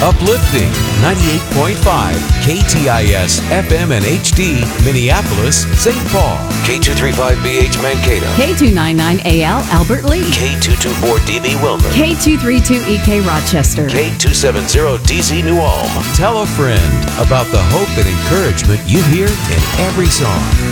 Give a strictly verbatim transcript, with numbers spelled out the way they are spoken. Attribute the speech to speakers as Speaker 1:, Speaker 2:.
Speaker 1: Uplifting ninety-eight point five K T I S F M and H D, Minneapolis, Saint Paul. K two thirty-five B H Mankato.
Speaker 2: K two ninety-nine A L Albert Lee.
Speaker 1: K two twenty-four D B Wilmer.
Speaker 2: K two thirty-two E K Rochester.
Speaker 1: K two seventy D Z New Ulm. Tell a friend about the hope and encouragement you hear in every song.